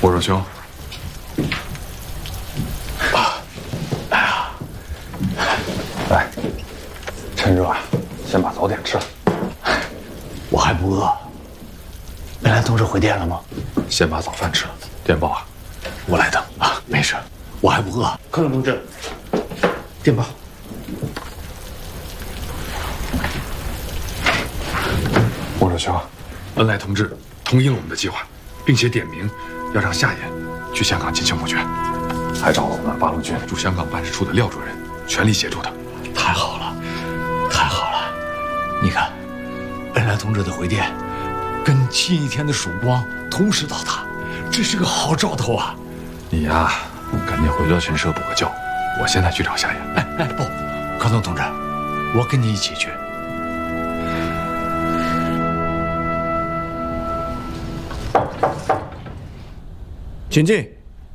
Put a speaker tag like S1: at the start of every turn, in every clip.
S1: 莫若兄，
S2: 来，趁热啊，先把早点吃了。
S3: 我还不饿。恩来同志回电了吗？
S1: 先把早饭吃了。电报啊，
S3: 我来等啊，没事，我还不饿。科长同志，电报。
S1: 莫若兄，恩来同志同意了我们的计划，并且点名要让夏言去香港进行补缺，还找了我们八路军驻香港办事处的廖主任，全力协助他。
S3: 太好了，太好了！你看，恩来同志的回电，跟近一天的曙光同时到达，这是个好兆头啊！
S1: 你呀，赶紧回乐群社补个觉，我现在去找夏言。
S3: 哎，不，康东同志，我跟你一起去。
S4: 请进。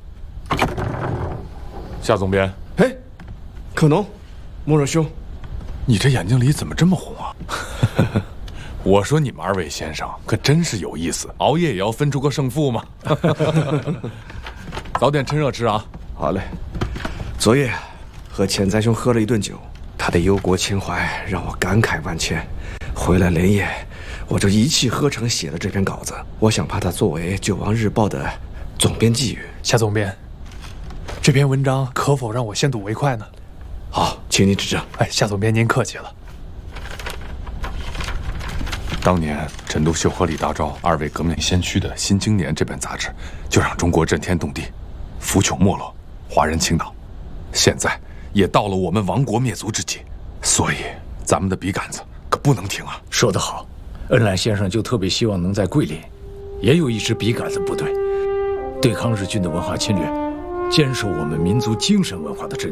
S1: 夏总编，
S4: 哎，可农，莫若兄，
S1: 你这眼睛里怎么这么红啊？我说你们二位先生可真是有意思，熬夜也要分出个胜负嘛。早点趁热吃啊。
S4: 好嘞。昨夜和钱灾兄喝了一顿酒，他的忧国情怀让我感慨万千。回来连夜，我就一气呵成写了这篇稿子。我想把它作为《救亡日报》的总编寄语。
S5: 夏总编，这篇文章可否让我先睹为快呢？
S4: 好，请您指正。
S5: 哎，夏总编您客气了。
S1: 当年陈独秀和李大钊二位革命先驱的《新青年》这本杂志，就让中国震天动地，腐朽没落，华人倾倒。现在也到了我们亡国灭族之际，所以咱们的笔杆子可不能停啊！
S3: 说得好，恩来先生就特别希望能在桂林，也有一支笔杆子部队，对抗日军的文化侵略，坚守我们民族精神文化的阵地。